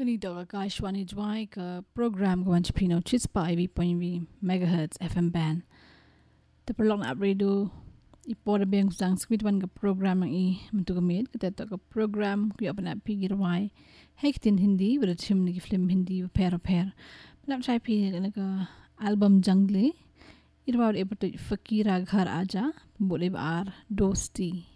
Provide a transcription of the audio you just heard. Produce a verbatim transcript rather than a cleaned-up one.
Ganito ka Kashwani Jwai ka program ka wanch pino chispa ivy point v megahertz F M band. Ta perlong na radio ipora beng sang skit wan ka program ang i mentugamit ka teto ka program kuya pa na pigir wai hektin hindi wala chim ni film hindi per per. Malam chai pi na ka album jungle irwa ipato fakira ghar aja boleh bar dosti.